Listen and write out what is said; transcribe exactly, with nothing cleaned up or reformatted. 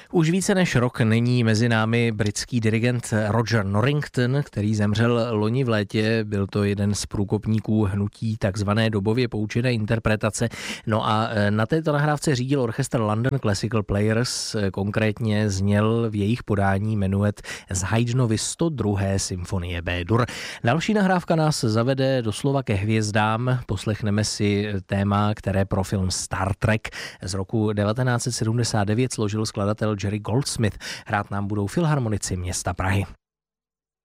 Už více než rok není mezi námi britský dirigent Roger Norrington, který zemřel loni v létě. Byl to jeden z průkopníků hnutí takzvané dobově poučené interpretace. No a na této nahrávce řídil orchestr London Classical Players, konkrétně zněl v jejich podání menuet z Haydnovy sto druhé symfonie B-dur. Další nahrávka nás zavede doslova ke hvězdám. Poslechneme si téma, které pro film Star Trek z roku devatenáct set sedmdesát devět složil skladatel Jerry Goldsmith. Hrát nám budou filharmonici města Prahy.